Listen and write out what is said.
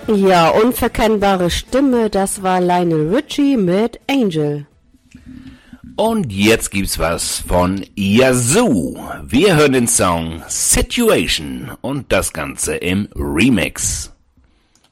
Ja, unverkennbare Stimme, das war Lionel Richie mit Angel. Und jetzt gibt's was von Yazoo. Wir hören den Song Situation und das Ganze im Remix.